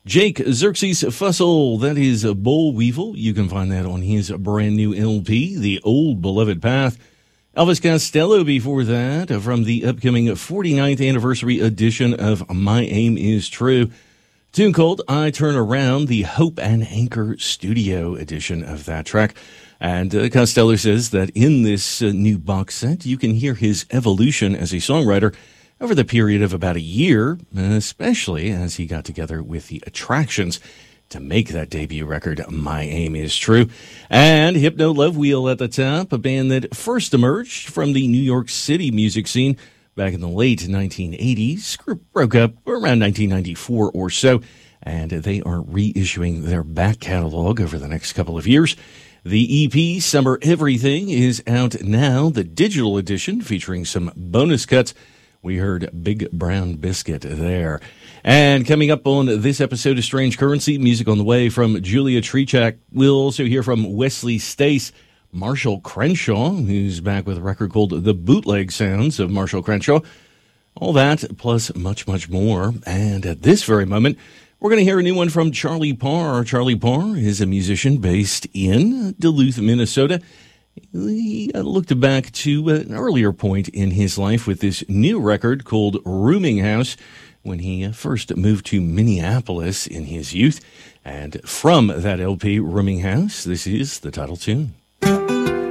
Jake Xerxes Fussell, that is Boll Weevil. You can find that on his brand new LP, The Old Beloved Path. Elvis Costello before that, from the upcoming 49th anniversary edition of My Aim Is True. Tune called I Turn Around, the Hope and Anchor Studio edition of that track. And Costello says that in this new box set, you can hear his evolution as a songwriter over the period of about a year, especially as he got together with the Attractions to make that debut record, My Aim Is True. And Hypno Love Wheel at the top, a band that first emerged from the New York City music scene back in the late 1980s, broke up around 1994 or so, and they are reissuing their back catalog over the next couple of years. The EP, Summer Everything, is out now, the digital edition featuring some bonus cuts. We heard Big Brown Biscuit there. And coming up on this episode of Strange Currency, music on the way from Julia Trechak. We'll also hear from Wesley Stace, Marshall Crenshaw, who's back with a record called The Bootleg Sounds of Marshall Crenshaw. All that, plus much, much more. And at this very moment, we're going to hear a new one from Charlie Parr. Charlie Parr is a musician based in Duluth, Minnesota. He looked back to an earlier point in his life with this new record called Rooming House when he first moved to Minneapolis in his youth. And from that LP, Rooming House, this is the title tune.